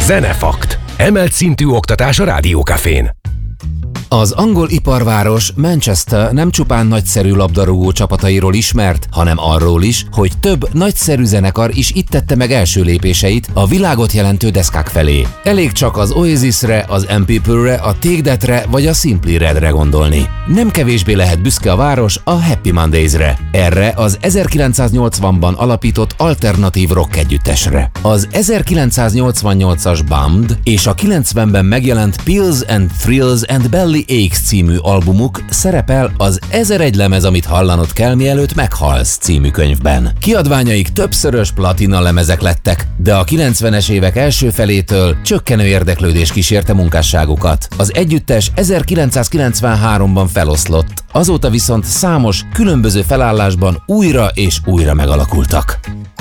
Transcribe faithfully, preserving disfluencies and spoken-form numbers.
Zenefakt. Emelt szintű oktatás a Rádiókafén. Az angol iparváros Manchester nem csupán nagyszerű labdarúgó csapatairól ismert, hanem arról is, hogy több nagyszerű zenekar is itt tette meg első lépéseit a világot jelentő deszkák felé. Elég csak az Oasisre, az M-People-re, a Take That-re vagy a Simply Redre gondolni. Nem kevésbé lehet büszke a város a Happy Mondays-re. Erre az ezerkilencszáznyolcvanban alapított alternatív rock együttesre. Az ezerkilencszáznyolcvannyolcas Bummed és a kilencvenben megjelent Pills and Thrills and Belly Aches című albumuk szerepel az Ezeregy lemez, amit hallanod kell, mielőtt meghalsz című könyvben. Kiadványaik többszörös platina lemezek lettek, de a kilencvenes évek első felétől csökkenő érdeklődés kísérte munkásságukat. Az együttes ezerkilencszázkilencvenháromban feloszlott, azóta viszont számos, különböző felállásban újra és újra megalakultak.